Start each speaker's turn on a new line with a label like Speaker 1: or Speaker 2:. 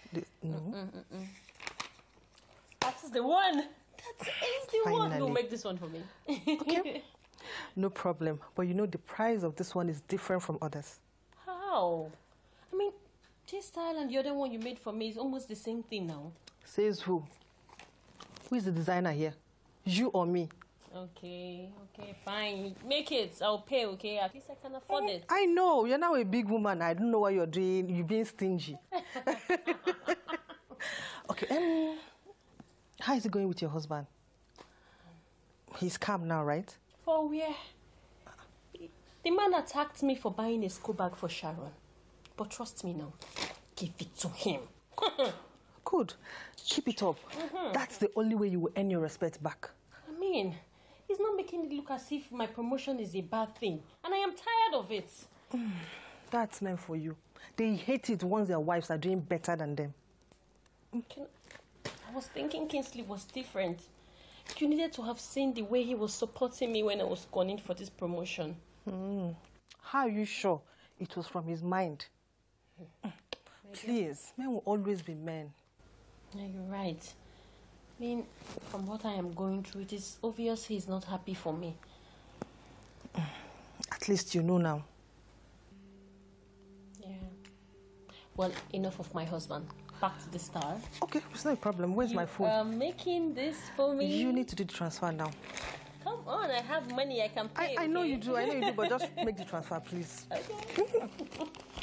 Speaker 1: No. That's the one. That is the one. No, make this one for me.
Speaker 2: Okay. No problem. But you know the price of this one is different from others.
Speaker 1: How? I mean, this style and the other one you made for me is almost the same thing now.
Speaker 2: Says who? Who is the designer here? You or me?
Speaker 1: Okay, fine. Make it. I'll pay, okay? At least I can afford it.
Speaker 2: I know. You're now a big woman. I don't know what you're doing. You're being stingy. Okay, how is it going with your husband? He's calm now, right?
Speaker 1: For where? The man attacked me for buying a school bag for Sharon. But trust me now, give it to him.
Speaker 2: Good. Keep it up. That's the only way you will earn your respect back.
Speaker 1: I mean, he's not making it look as if my promotion is a bad thing. And I am tired of it.
Speaker 2: That's meant for you. They hate it once their wives are doing better than them.
Speaker 1: I was thinking Kingsley was different. You needed to have seen the way he was supporting me when I was gunning for this promotion.
Speaker 2: How are you sure it was from his mind? Please, men will always be men.
Speaker 1: Yeah, you're right. I mean, from what I am going through, it is obvious he's not happy for me.
Speaker 2: At least you know now.
Speaker 1: Yeah. Well, enough of my husband. Back to the star.
Speaker 2: Okay, it's no problem. Where's my phone?
Speaker 1: You are making this for me?
Speaker 2: You need to do the transfer now.
Speaker 1: Come on, I have money I can pay.
Speaker 2: I know you do, but just make the transfer, please.
Speaker 1: Okay.